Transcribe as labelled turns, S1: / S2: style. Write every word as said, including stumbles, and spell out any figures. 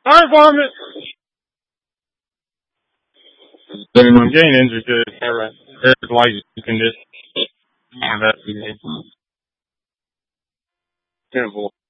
S1: Fire department. I'm getting interested. There's like condition investigation. Simple.